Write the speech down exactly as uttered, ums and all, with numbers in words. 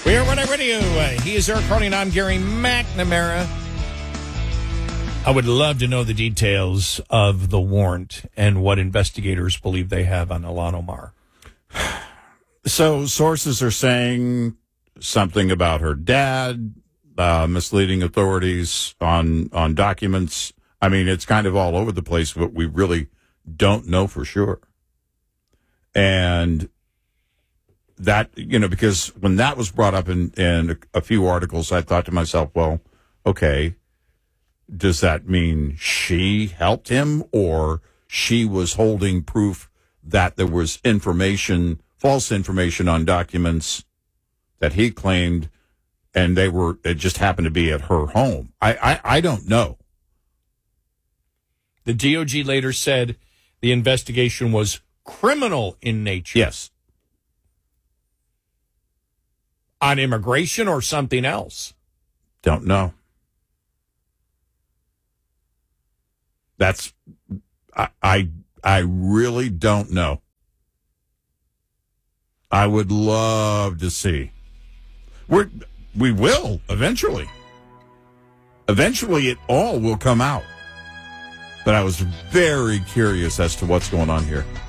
We are Running Radio. Uh, he is Eric Carney, and I'm Gary McNamara. I would love to know the details of the warrant and what investigators believe they have on Ilhan Omar. So sources are saying something about her dad, uh, misleading authorities on, on documents. I mean, it's kind of all over the place, but we really don't know for sure. And that, you know, because when that was brought up in, in a, a few articles, I thought to myself, well, okay, does that mean she helped him or she was holding proof that there was information, false information on documents that he claimed and they were, it just happened to be at her home? I, I, I don't know. The D O G later said the investigation was criminal in nature. Yes. On immigration or something else? Don't know. That's, I, I, I really don't know. I would love to see. We're, we will eventually. Eventually it all will come out. But I was very curious as to what's going on here.